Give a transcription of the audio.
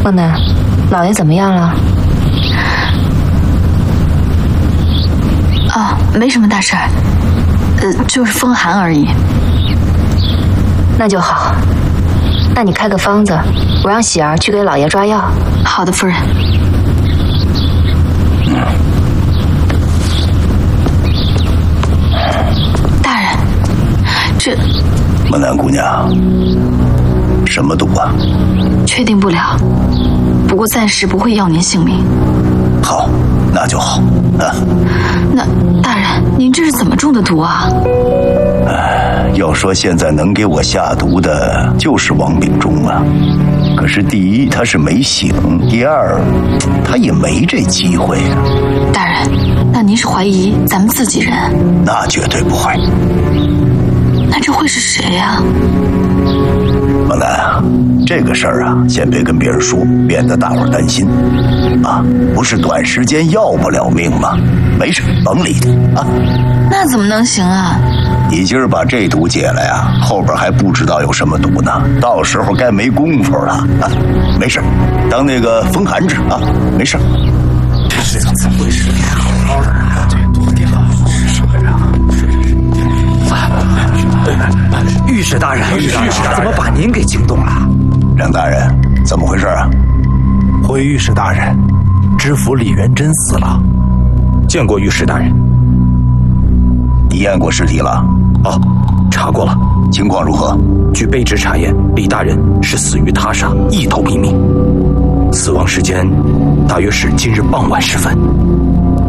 方南，老爷怎么样了？ 哦，没什么大事儿，就是风寒而已。 那就好。那你开个方子，我让喜儿去给老爷抓药。 好的，夫人。大人，这孟南姑娘，什么毒啊？ 确定不了，不过暂时不会要您性命。 好，那就好啊。 那大人，您这是怎么中的毒啊？ 要说现在能给我下毒的就是王秉忠啊。可是第一他是没醒，第二他也没这机会啊。 大人，那您是怀疑咱们自己人？ 那绝对不会。 那这会是谁呀？ 孟南啊，这个事儿啊，先别跟别人说，免得大伙儿担心。啊，不是短时间要不了命吗？没事，甭理他啊。 那怎么能行啊？ 你今儿把这毒解了呀，后边还不知道有什么毒呢，到时候该没功夫了啊。没事，当那个风寒治啊，没事。 这是怎么回事呀？好好的啊，这多电了，是什么人啊？御史大人，怎么把您给惊动了？ 梁大人，怎么回事啊？ 回御史大人，知府李元贞死了。 见过御史大人。 你验过尸体了？ 哦，查过了。 情况如何？ 据卑职查验，李大人是死于他杀，一头毙命。死亡时间大约是今日傍晚时分。